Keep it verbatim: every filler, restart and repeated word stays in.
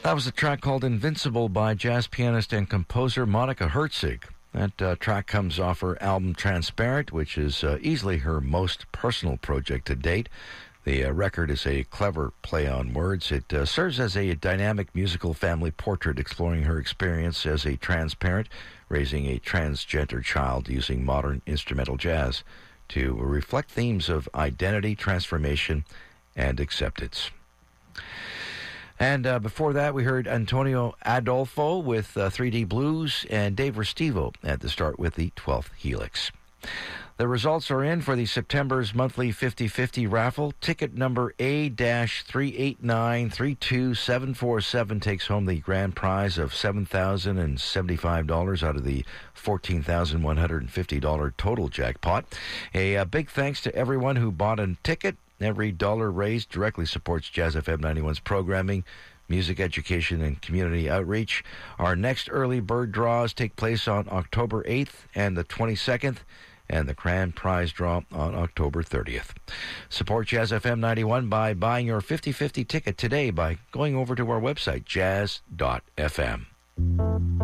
That was a track called Invincible by jazz pianist and composer Monica Herzig. That uh, track comes off her album Transparent, which is uh, easily her most personal project to date. The uh, record is a clever play on words. It uh, serves as a dynamic musical family portrait exploring her experience as a trans parent, raising a transgender child using modern instrumental jazz to reflect themes of identity, transformation, and acceptance. And uh, before that, we heard Antonio Adolfo with uh, three D Blues and Dave Restivo at the start with the twelfth Helix. The results are in for the September's monthly fifty-fifty raffle. Ticket number A three eight nine three two seven four seven takes home the grand prize of seven thousand seventy-five dollars out of the fourteen thousand one hundred fifty dollars total jackpot. A, a big thanks to everyone who bought a ticket. Every dollar raised directly supports Jazz F M ninety-one's programming, music education, and community outreach. Our next early bird draws take place on October eighth and the twenty-second, and the grand prize draw on October thirtieth. Support Jazz F M ninety-one by buying your fifty-fifty ticket today by going over to our website, jazz dot f m.